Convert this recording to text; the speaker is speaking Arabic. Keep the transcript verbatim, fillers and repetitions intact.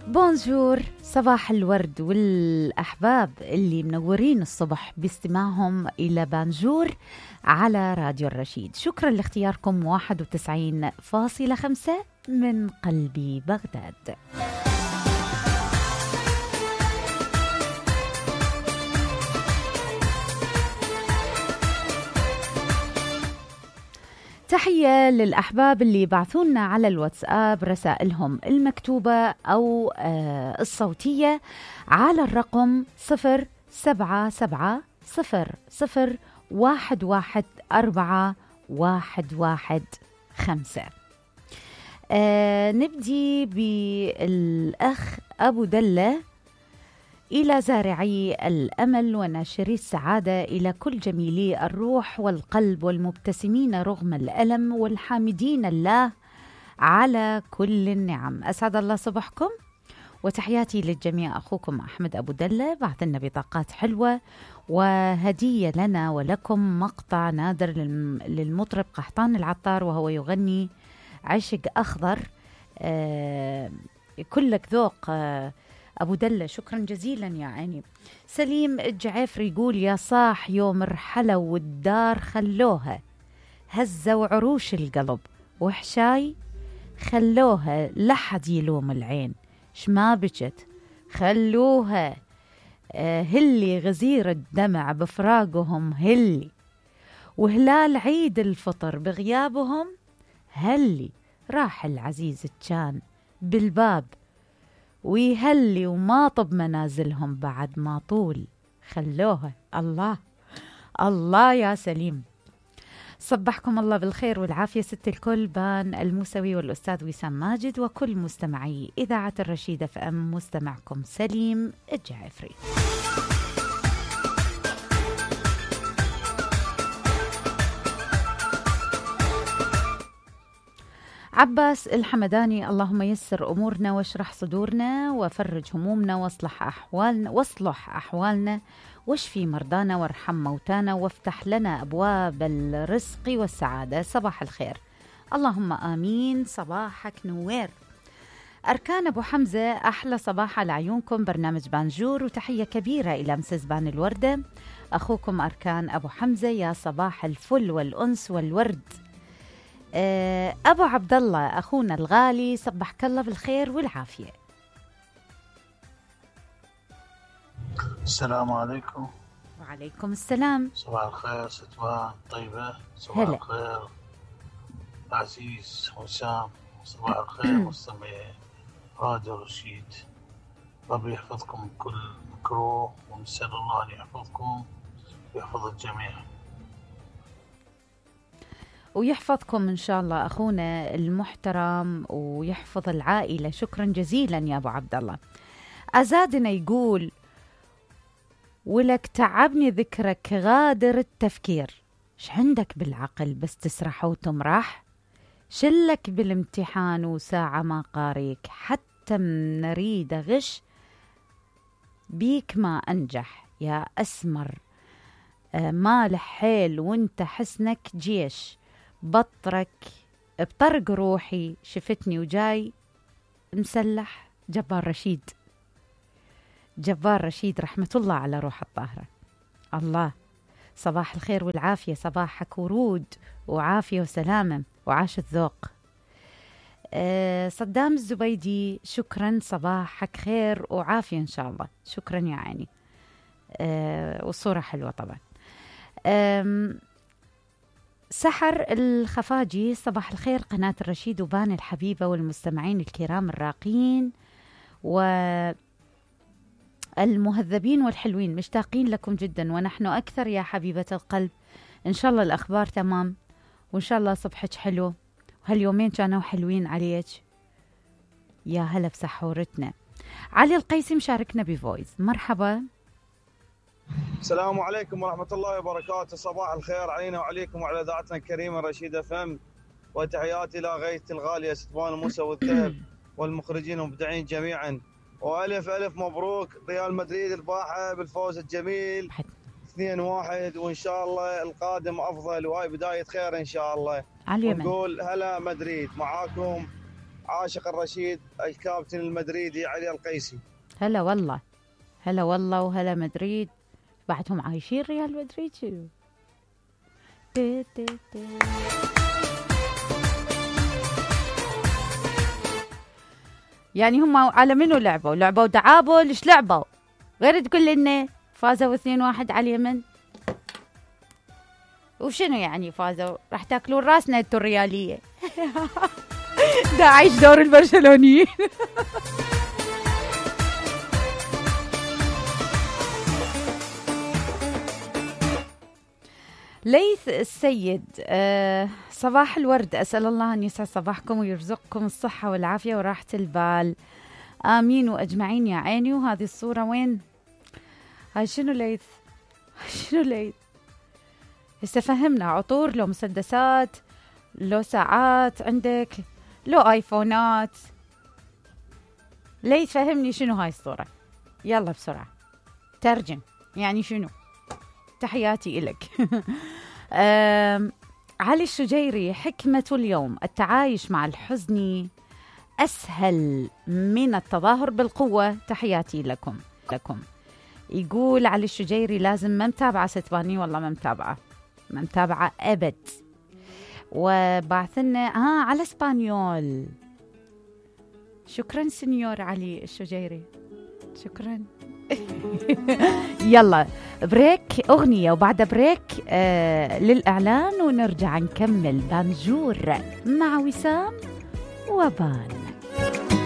بونجور، صباح الورد والأحباب اللي منورين الصبح باستماعهم إلى بانجور على راديو الرشيد. شكرا لاختياركم واحد وتسعين فاصلة خمسة من قلبي بغداد. تحية للأحباب اللي بعثونا على الواتساب رسائلهم المكتوبة أو آه الصوتية على الرقم صفر سبعة سبعة صفر صفر واحد واحد أربعة واحد واحد خمسة. آه نبدي بالأخ أبو دلة: إلى زارعي الأمل وناشري السعادة، إلى كل جميلي الروح والقلب والمبتسمين رغم الألم والحامدين الله على كل النعم. أسعد الله صبحكم وتحياتي للجميع. أخوكم أحمد أبو دلة بعث لنا بطاقات حلوة وهدية لنا ولكم مقطع نادر للمطرب قحطان العطار وهو يغني عشق أخضر. آه كلك ذوق آه أبو دلة، شكرا جزيلا يا عيني. سليم الجعفري يقول: يا صاح يوم رحلة والدار خلوها هزوا عروش القلب وحشاي خلوها لحد يلوم العين شما بجت خلوها آه هلي غزير الدمع بفراقهم هلي وهلال عيد الفطر بغيابهم هلي راح العزيز كان بالباب ويهلي وما طب منازلهم بعد ما طول خلوها. الله الله يا سليم، صبحكم الله بالخير والعافية ست الكل. بان الموسوي والأستاذ وسام ماجد وكل مستمعي إذاعة الرشيدة فأم، مستمعكم سليم الجعفري. عباس الحمداني: اللهم يسر أمورنا واشرح صدورنا وفرج همومنا واصلح أحوالنا واصلح أحوالنا واشفي مرضانا وارحم موتانا وافتح لنا أبواب الرزق والسعادة. صباح الخير، اللهم آمين. صباحك نوير. أركان أبو حمزة: أحلى صباح على عيونكم برنامج بانجور، وتحية كبيرة إلى مسز بان الوردة. أخوكم أركان أبو حمزة، يا صباح الفل والأنس والورد. أبو عبد الله أخونا الغالي، صبحك الله بالخير والعافية. السلام عليكم. وعليكم السلام. صباح الخير ستوان طيبة. صباح الخير عزيز وسام. صباح الخير مستمعي راديو رشيد. ربي يحفظكم كل مكروه ونسأل الله أن يحفظكم ويحفظ الجميع ويحفظكم إن شاء الله أخونا المحترم ويحفظ العائلة. شكرا جزيلا يا أبو عبد الله. أزادنا يقول: ولك تعبني ذكرك غادر التفكير، ش عندك بالعقل بس تسرح وتمرح، شلك بالامتحان وساعة ما قاريك، حتى من نريد غش بيك ما أنجح، يا أسمر مالح حيل وانت حسنك جيش، بطرك بطرق روحي شفتني وجاي مسلح. جبار رشيد، جبار رشيد رحمة الله على روح الطاهرة. الله، صباح الخير والعافية، صباحك ورود وعافية وسلامة وعاش الذوق. أه صدام الزبيدي: شكرا، صباحك خير وعافية إن شاء الله. شكرا يا عيني. أه والصورة حلوة طبعا. سحر الخفاجي: صباح الخير قناة الرشيد وبان الحبيبة والمستمعين الكرام الراقين والمهذبين والحلوين، مشتاقين لكم جدا ونحن أكثر يا حبيبة القلب. إن شاء الله الأخبار تمام وإن شاء الله صبحك حلو وهاليومين كانوا حلوين عليك. يا هلا بسحورتنا. علي القيسي مشاركنا بفويس. مرحبا. السلام عليكم ورحمة الله وبركاته. صباح الخير علينا وعليكم وعلى ذاتنا الكريمة رشيدة فم، وتحياتي إلى غايتي الغالية ستوان موسى والذهب والمخرجين والمبدعين جميعا، وألف ألف مبروك ريال مدريد الباحة بالفوز الجميل اثنين واحد، وإن شاء الله القادم أفضل وهاي بداية خير إن شاء الله. ونقول هلا مدريد. معاكم عاشق الرشيد الكابتن المدريدي علي القيسي. هلا والله، هلا والله وهلا مدريد، بعدهم عايشين ريال مدريد شنو. تي تي تي. يعني هم على منو لعبوا؟ لعبوا دعابوا؟ ليش لعبوا؟ غير تقول لنا فازوا اثنين واحد على اليمن. وشنو يعني فازوا؟ راح تاكلون راسنا انتو الرياليه. دا عايش دور البرشلونيين. ليث السيد، أه صباح الورد، أسأل الله أن يسعد صباحكم ويرزقكم الصحة والعافية وراحة البال، آمين وأجمعين يا عيني. وهذه الصورة وين؟ هاي شنو ليث؟ شنو ليث؟ هسه فهمنا، عطور لو مسدسات لو ساعات عندك لو آيفونات؟ ليث فهمني شنو هاي الصورة، يلا بسرعة ترجم يعني شنو. تحياتي إلك. علي الشجيري، حكمة اليوم: التعايش مع الحزن أسهل من التظاهر بالقوة. تحياتي لكم لكم. يقول علي الشجيري لازم ما متابعة ستباني، والله ما متابعة ما متابعة أبد. وبعثنا آه على اسبانيول. شكرا سنيور علي الشجيري، شكرا. يلا بريك أغنية، وبعد بريك آه للإعلان ونرجع نكمل بانجور مع وسام وبان.